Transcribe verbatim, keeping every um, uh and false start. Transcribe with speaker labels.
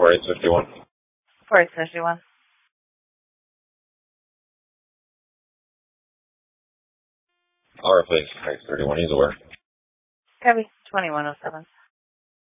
Speaker 1: four eight five one.
Speaker 2: four eight five one.
Speaker 1: All right, please. X thirty-one, he's aware.
Speaker 2: Copy. twenty-one oh seven.